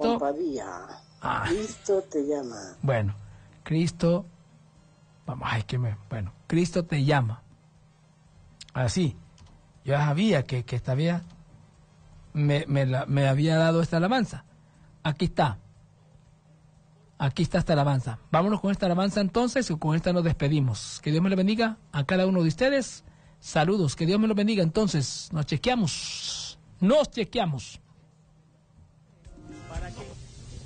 Cristo. Cristo te llama. Bueno, Cristo. Vamos, bueno, Cristo te llama. Así. Yo sabía que esta vía me había dado esta alabanza. Aquí está. Aquí está esta alabanza. Vámonos con esta alabanza entonces y con esta nos despedimos. Que Dios me lo bendiga a cada uno de ustedes. Saludos. Que Dios me lo bendiga entonces. Nos chequeamos.